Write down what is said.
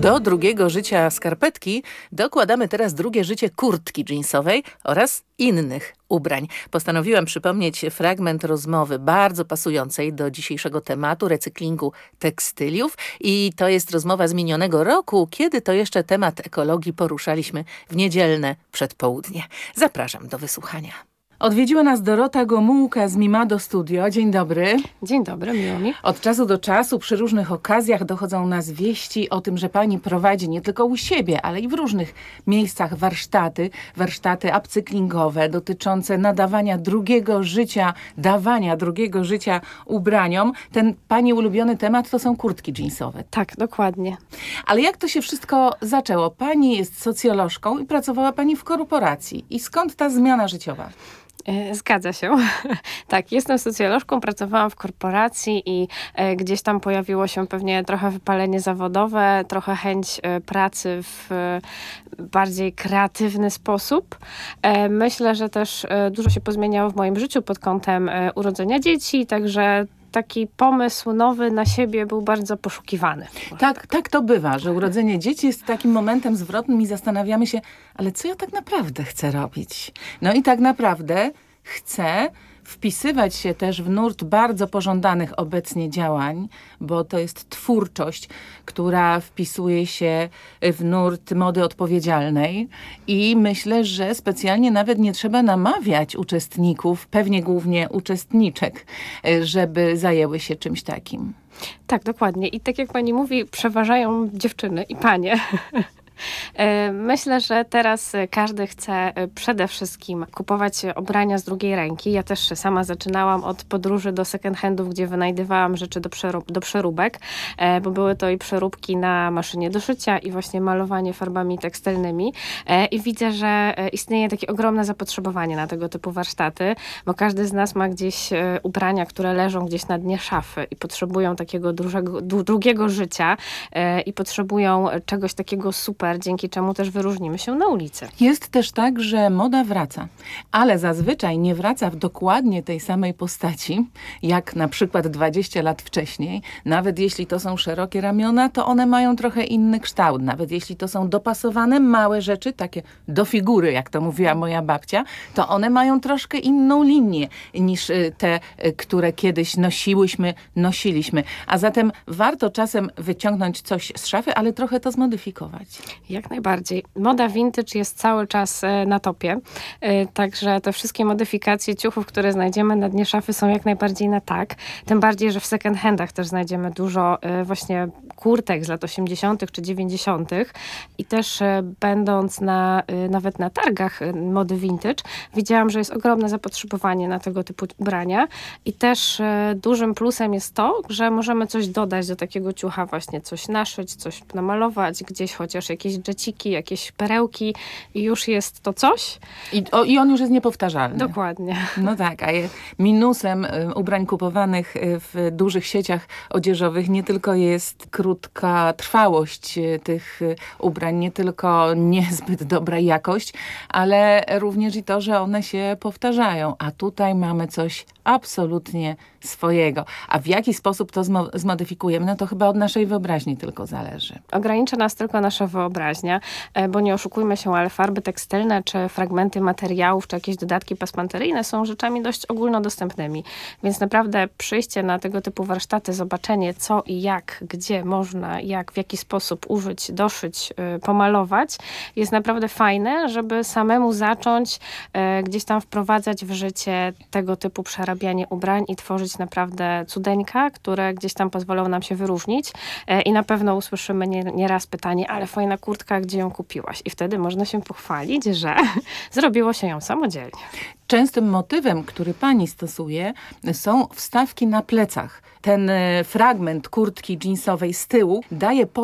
Do drugiego życia skarpetki dokładamy teraz drugie życie kurtki dżinsowej oraz innych ubrań. Postanowiłam przypomnieć fragment rozmowy bardzo pasującej do dzisiejszego tematu recyklingu tekstyliów i to jest rozmowa z minionego roku, kiedy to jeszcze temat ekologii poruszaliśmy w niedzielne przedpołudnie. Zapraszam do wysłuchania. Odwiedziła nas Dorota Gomułka z Mimado Studio. Dzień dobry. Dzień dobry, miło mi. Od czasu do czasu przy różnych okazjach dochodzą nas wieści o tym, że pani prowadzi nie tylko u siebie, ale i w różnych miejscach warsztaty upcyklingowe dotyczące nadawania drugiego życia, dawania drugiego życia ubraniom. Ten pani ulubiony temat to są kurtki dżinsowe. Tak, dokładnie. Ale jak to się wszystko zaczęło? Pani jest socjolożką i pracowała pani w korporacji. I skąd ta zmiana życiowa? Zgadza się. Tak, jestem socjolożką, pracowałam w korporacji i gdzieś tam pojawiło się pewnie trochę wypalenie zawodowe, trochę chęć pracy w bardziej kreatywny sposób. Myślę, że też dużo się pozmieniało w moim życiu pod kątem urodzenia dzieci, także taki pomysł nowy na siebie był bardzo poszukiwany. Tak to bywa, że urodzenie dzieci jest takim momentem zwrotnym i zastanawiamy się, ale co ja tak naprawdę chcę robić? No i tak naprawdę chcę wpisywać się też w nurt bardzo pożądanych obecnie działań, bo to jest twórczość, która wpisuje się w nurt mody odpowiedzialnej i myślę, że specjalnie nawet nie trzeba namawiać uczestników, pewnie głównie uczestniczek, żeby zajęły się czymś takim. Tak, dokładnie. I tak jak pani mówi, przeważają dziewczyny i panie. Myślę, że teraz każdy chce przede wszystkim kupować ubrania z drugiej ręki. Ja też sama zaczynałam od podróży do second handów, gdzie wynajdywałam rzeczy do przeróbek, bo były to i przeróbki na maszynie do szycia i właśnie malowanie farbami tekstylnymi. I widzę, że istnieje takie ogromne zapotrzebowanie na tego typu warsztaty, bo każdy z nas ma gdzieś ubrania, które leżą gdzieś na dnie szafy i potrzebują takiego drugiego życia i potrzebują czegoś takiego super, dzięki czemu też wyróżnimy się na ulicy. Jest też tak, że moda wraca, ale zazwyczaj nie wraca w dokładnie tej samej postaci, jak na przykład 20 lat wcześniej. Nawet jeśli to są szerokie ramiona, to one mają trochę inny kształt. Nawet jeśli to są dopasowane małe rzeczy, takie do figury, jak to mówiła moja babcia, to one mają troszkę inną linię niż te, które kiedyś nosiliśmy. A zatem warto czasem wyciągnąć coś z szafy, ale trochę to zmodyfikować. Jak najbardziej. Moda vintage jest cały czas na topie, także te wszystkie modyfikacje ciuchów, które znajdziemy na dnie szafy są jak najbardziej na tak. Tym bardziej, że w second handach też znajdziemy dużo właśnie kurtek z lat 80. czy 90. I też będąc nawet na targach mody vintage, widziałam, że jest ogromne zapotrzebowanie na tego typu ubrania i też dużym plusem jest to, że możemy coś dodać do takiego ciucha, właśnie coś naszyć, coś namalować, gdzieś chociaż jakieś dżeciki, jakieś perełki i już jest to coś. I on już jest niepowtarzalny. Dokładnie. No tak, a minusem ubrań kupowanych w dużych sieciach odzieżowych nie tylko jest krótka trwałość tych ubrań, nie tylko niezbyt dobra jakość, ale również i to, że one się powtarzają. A tutaj mamy coś absolutnie swojego. A w jaki sposób to zmodyfikujemy, no to chyba od naszej wyobraźni tylko zależy. Ogranicza nas tylko nasza wyobraźnia, bo nie oszukujmy się, ale farby tekstylne, czy fragmenty materiałów, czy jakieś dodatki pasmanteryjne są rzeczami dość ogólnodostępnymi. Więc naprawdę przyjście na tego typu warsztaty, zobaczenie co i jak, gdzie można, w jaki sposób użyć, doszyć, pomalować, jest naprawdę fajne, żeby samemu zacząć gdzieś tam wprowadzać w życie tego typu przerabianie ubrań i tworzyć naprawdę cudeńka, które gdzieś tam pozwolą nam się wyróżnić i na pewno usłyszymy nieraz pytanie, ale fajna kurtka, gdzie ją kupiłaś? I wtedy można się pochwalić, że zrobiło się ją samodzielnie. Częstym motywem, który pani stosuje, są wstawki na plecach. Ten fragment kurtki dżinsowej z tyłu daje